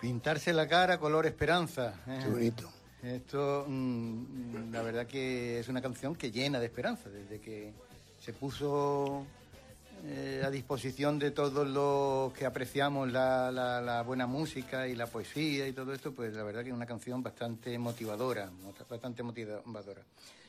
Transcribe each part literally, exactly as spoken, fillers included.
Pintarse la cara color esperanza. ¿eh? Qué bonito. Esto, mmm, la verdad que es una canción que llena de esperanza. Desde que se puso eh, a disposición de todos los que apreciamos la, la, la buena música y la poesía y todo esto, pues la verdad que es una canción bastante motivadora, bastante motivadora.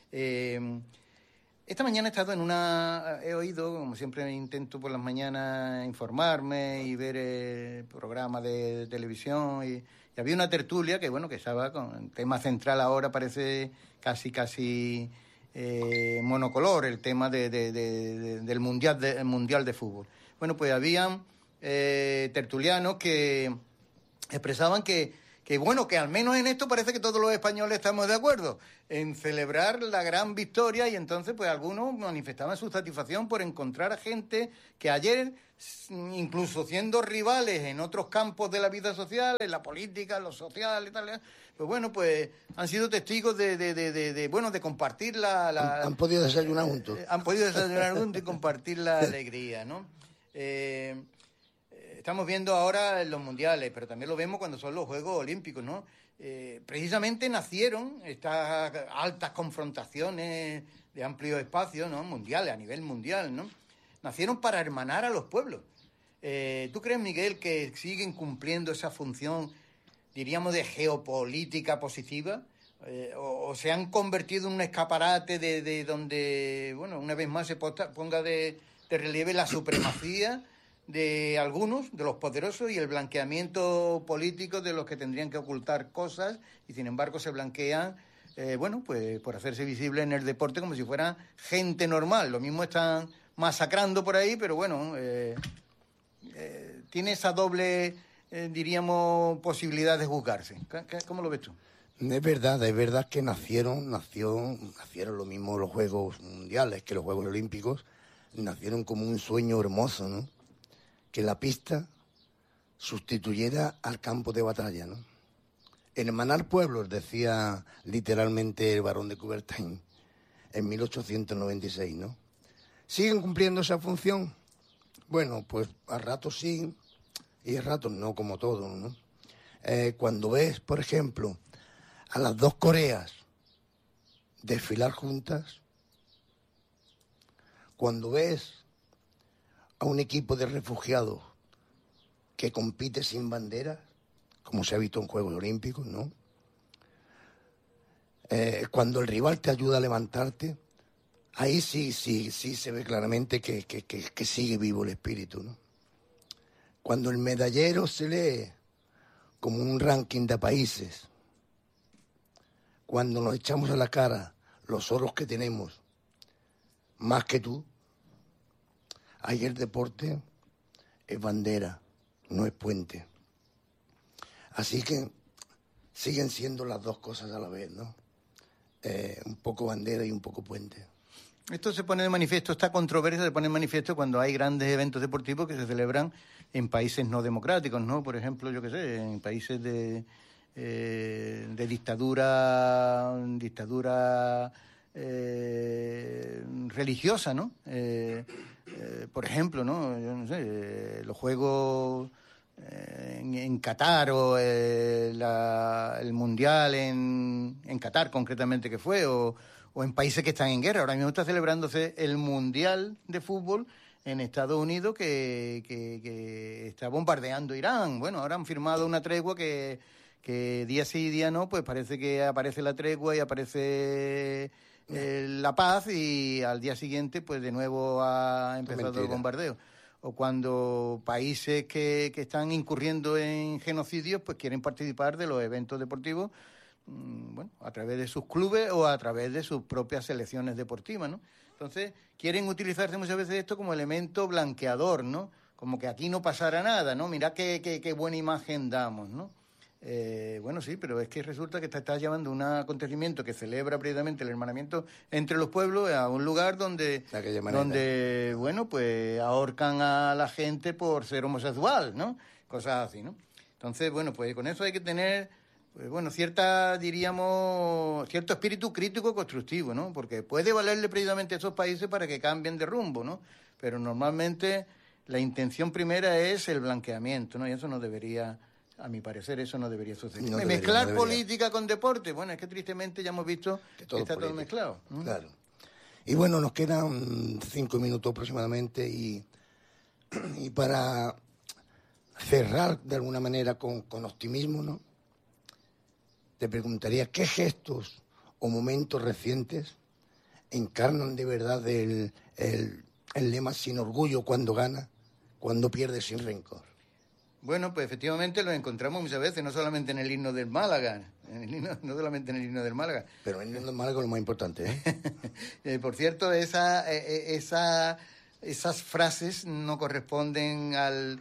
Eh, esta mañana he estado en una... He oído, como siempre intento por las mañanas informarme y ver eh, programas de, de televisión y, y había una tertulia que, bueno, que estaba con el tema central ahora, parece casi, casi eh, monocolor, el tema de, de, de, de, del mundial de, mundial de fútbol. Bueno, pues habían eh, tertulianos que expresaban que que bueno, que al menos en esto parece que todos los españoles estamos de acuerdo en celebrar la gran victoria y entonces pues algunos manifestaban su satisfacción por encontrar a gente que ayer, incluso siendo rivales en otros campos de la vida social, en la política, en lo social y tal, pues bueno, pues han sido testigos de, de, de, de, de bueno, de compartir la... la han, han podido desayunar juntos. Eh, han podido desayunar juntos y compartir la alegría, ¿no? Eh... Estamos viendo ahora en los mundiales, pero también lo vemos cuando son los Juegos Olímpicos, ¿no? Eh, precisamente nacieron estas altas confrontaciones de amplio espacio, ¿no? Mundiales, a nivel mundial, ¿no? Nacieron para hermanar a los pueblos. Eh, ¿Tú crees, Miguel, que siguen cumpliendo esa función, diríamos, de geopolítica positiva? Eh, o, o se han convertido en un escaparate de, de donde, bueno, una vez más se ponga de, de relieve la supremacía de algunos, de los poderosos, y el blanqueamiento político de los que tendrían que ocultar cosas y sin embargo se blanquean, eh, bueno, pues por hacerse visible en el deporte como si fueran gente normal. Lo mismo están masacrando por ahí, pero bueno, eh, eh, tiene esa doble, eh, diríamos, posibilidad de juzgarse. ¿Cómo lo ves tú? Es verdad, es verdad que nacieron, nació, nacieron lo mismo los Juegos Mundiales que los Juegos Olímpicos, nacieron como un sueño hermoso, ¿no? Que la pista sustituyera al campo de batalla, ¿no? Hermanar pueblos, decía literalmente el barón de Coubertin en mil ochocientos noventa y seis, ¿no? ¿Siguen cumpliendo esa función? Bueno, pues a ratos sí y a ratos no, como todo, ¿no? Eh, cuando ves, por ejemplo, a las dos Coreas desfilar juntas, cuando ves a un equipo de refugiados que compite sin banderas, como se ha visto en Juegos Olímpicos, ¿no? Eh, cuando el rival te ayuda a levantarte, ahí sí, sí, sí se ve claramente que, que, que, que sigue vivo el espíritu, ¿no? Cuando el medallero se lee como un ranking de países, cuando nos echamos a la cara los oros que tenemos, más que tú, ahí el deporte es bandera, no es puente. Así que siguen siendo las dos cosas a la vez, ¿no? Eh, un poco bandera y un poco puente. Esto se pone de manifiesto, esta controversia se pone de manifiesto cuando hay grandes eventos deportivos que se celebran en países no democráticos, ¿no? Por ejemplo, yo qué sé, en países de, eh, de dictadura, dictadura eh, religiosa, ¿no? Eh, eh, por ejemplo, ¿no? Yo no sé, eh, los Juegos eh, en, en Qatar o eh, la, el Mundial en, en Qatar concretamente que fue, o o en países que están en guerra. Ahora mismo está celebrándose el Mundial de Fútbol en Estados Unidos que, que, que está bombardeando Irán. Bueno, ahora han firmado una tregua que, que día sí y día no, pues parece que aparece la tregua y aparece eh, la paz y al día siguiente pues de nuevo ha empezado el bombardeo. O cuando países que, que están incurriendo en genocidios pues quieren participar de los eventos deportivos, bueno, a través de sus clubes o a través de sus propias selecciones deportivas, ¿no? Entonces, quieren utilizarse muchas veces esto como elemento blanqueador, ¿no? Como que aquí no pasara nada, ¿no? Mirad qué, qué, qué buena imagen damos, ¿no? Eh, bueno, sí, pero es que resulta que te estás llevando un acontecimiento que celebra precisamente el hermanamiento entre los pueblos a un lugar donde, donde bueno, pues ahorcan a la gente por ser homosexual, ¿no? Cosas así, ¿no? Entonces, bueno, pues con eso hay que tener... Pues bueno, cierta, diríamos, cierto espíritu crítico constructivo, ¿no? Porque puede valerle precisamente a esos países para que cambien de rumbo, ¿no? Pero normalmente la intención primera es el blanqueamiento, ¿no? Y eso no debería A mi parecer eso no debería suceder. No Mezclar debería, no debería. política con deporte, bueno, es que tristemente ya hemos visto que, todo está política. todo mezclado. ¿Mm? Claro. Y bueno, nos quedan cinco minutos aproximadamente y, y para cerrar de alguna manera con, con optimismo, ¿no? Te preguntaría qué gestos o momentos recientes encarnan de verdad el, el, el lema sin orgullo cuando gana, cuando pierde sin rencor. Bueno, pues efectivamente lo encontramos muchas veces, no solamente en el himno del Málaga, en el himno, no solamente en el himno del Málaga. Pero en el himno del Málaga es lo más importante, ¿eh? eh, por cierto, esa, eh, esa, esas frases no corresponden al,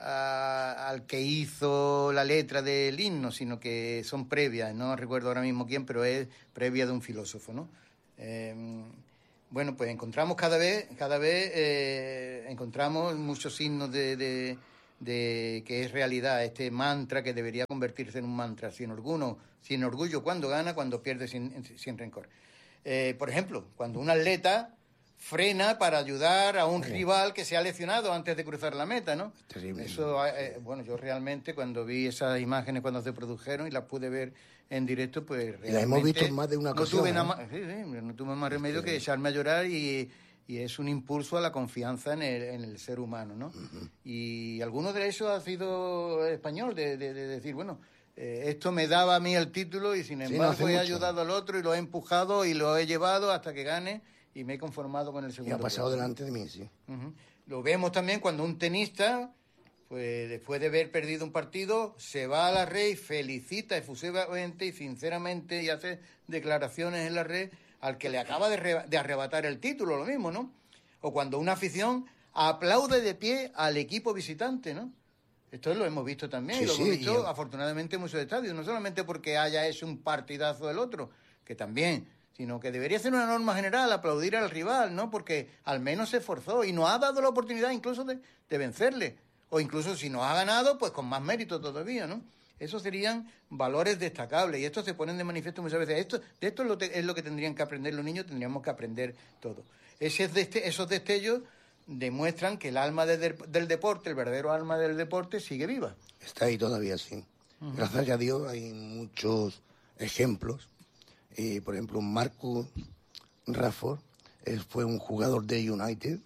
a, al que hizo la letra del himno, sino que son previas, no recuerdo ahora mismo quién, pero es previa de un filósofo, ¿no? Eh, bueno, pues encontramos cada vez, cada vez eh, encontramos muchos signos de... de de que es realidad este mantra que debería convertirse en un mantra, sin orgullo, sin orgullo cuando gana, cuando pierde sin, sin rencor. Eh, por ejemplo, cuando un atleta frena para ayudar a un sí. rival que se ha lesionado antes de cruzar la meta, ¿no? Terrible. Eso, eh, bueno, yo realmente cuando vi esas imágenes cuando se produjeron y las pude ver en directo, pues realmente... Las hemos visto en más de una ocasión. No tuve, ¿eh? nada más, sí, sí, no tuve más remedio que echarme a llorar y... y es un impulso a la confianza en el, en el ser humano, ¿no? Uh-huh. Y alguno de ellos ha sido español, de, de, de decir, bueno, eh, esto me daba a mí el título y sin embargo sí, no he mucho. ayudado al otro y lo he empujado y lo he llevado hasta que gane y me he conformado con el segundo. Y ha pasado puesto. delante de mí, sí. Uh-huh. Lo vemos también cuando un tenista, pues después de haber perdido un partido, se va a la red y felicita efusivamente y sinceramente y hace declaraciones en la red al que le acaba de, re, de arrebatar el título, lo mismo, ¿no? O cuando una afición aplaude de pie al equipo visitante, ¿no? Esto lo hemos visto también, sí, lo hemos sí, visto yo... afortunadamente en muchos estadios, no solamente porque haya hecho un partidazo del otro, que también, sino que debería ser una norma general aplaudir al rival, ¿no? Porque al menos se esforzó y nos ha dado la oportunidad incluso de, de vencerle, o incluso si nos ha ganado, pues con más mérito todavía, ¿no? Esos serían valores destacables y estos se ponen de manifiesto muchas veces. Esto, de esto es lo, te, es lo que tendrían que aprender los niños, tendríamos que aprender todo. Ese deste, esos destellos demuestran que el alma de, de, del deporte, el verdadero alma del deporte, sigue viva. Está ahí todavía, sí. Uh-huh. Gracias a Dios hay muchos ejemplos. Eh, por ejemplo, Marcus Rashford él fue un jugador de United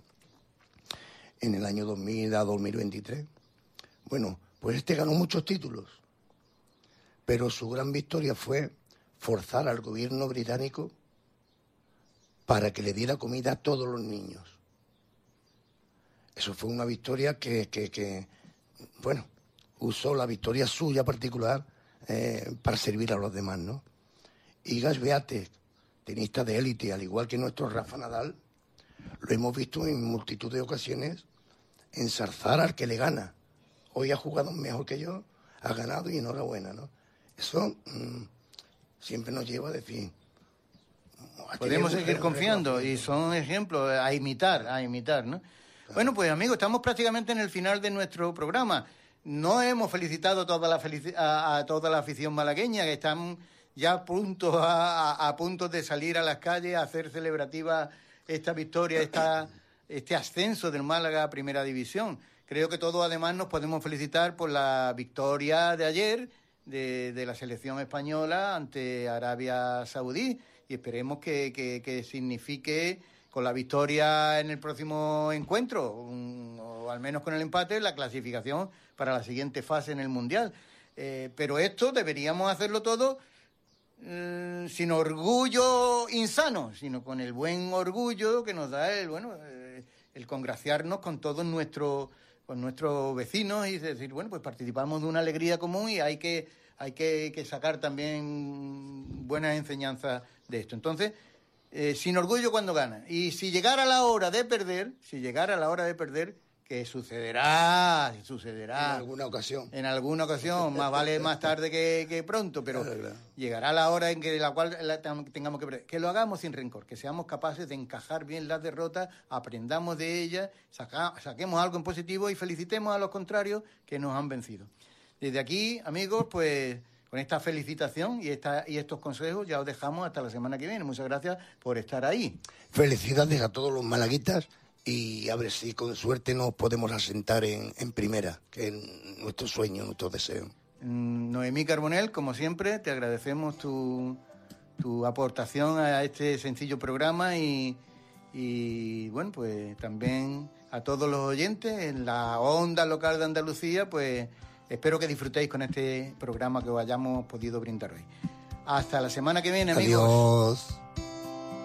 en el año dos mil a dos mil veintitrés. Bueno, pues este ganó muchos títulos. Pero su gran victoria fue forzar al gobierno británico para que le diera comida a todos los niños. Eso fue una victoria que, que, que bueno, usó la victoria suya particular eh, para servir a los demás, ¿no? Iga Swiatek, tenista de élite, al igual que nuestro Rafa Nadal, lo hemos visto en multitud de ocasiones ensalzar al que le gana. Hoy ha jugado mejor que yo, ha ganado y enhorabuena, ¿no? Eso mmm, siempre nos lleva a decir... Podemos seguir confiando y son ejemplos a imitar, a imitar, ¿no? Claro. Bueno, pues amigos, estamos prácticamente en el final de nuestro programa. No hemos felicitado toda la felici- a, a toda la afición malagueña, que están ya a punto, a, a, a punto de salir a las calles a hacer celebrativa esta victoria, esta, este ascenso del Málaga a Primera División. Creo que todos además nos podemos felicitar por la victoria de ayer de, de la selección española ante Arabia Saudí y esperemos que, que, que signifique con la victoria en el próximo encuentro, un, o al menos con el empate, la clasificación para la siguiente fase en el Mundial. Eh, pero esto deberíamos hacerlo todo eh, sin orgullo insano, sino con el buen orgullo que nos da el, bueno, eh, el congraciarnos con todos nuestros... con nuestros vecinos y decir, bueno, pues participamos de una alegría común y hay que, hay que, que sacar también buenas enseñanzas de esto. Entonces, eh, sin orgullo cuando gana. Y si llegara la hora de perder, si llegara la hora de perder, que sucederá, sucederá. En alguna ocasión. En alguna ocasión, más vale más tarde que, que pronto, pero claro, claro. Llegará la hora en que la cual la tengamos que perder. Que lo hagamos sin rencor, que seamos capaces de encajar bien las derrotas, aprendamos de ellas, saca, saquemos algo en positivo y felicitemos a los contrarios que nos han vencido. Desde aquí, amigos, pues con esta felicitación y, esta, y estos consejos ya os dejamos hasta la semana que viene. Muchas gracias por estar ahí. Felicidades a todos los malaguitas. Y a ver si con suerte nos podemos asentar en, en primera, que es nuestro sueño, nuestro deseo. Noemí Carbonell, como siempre, te agradecemos tu, tu aportación a este sencillo programa y, y, bueno, pues también a todos los oyentes en la onda local de Andalucía, pues espero que disfrutéis con este programa que os hayamos podido brindar hoy. Hasta la semana que viene, amigos. Adiós.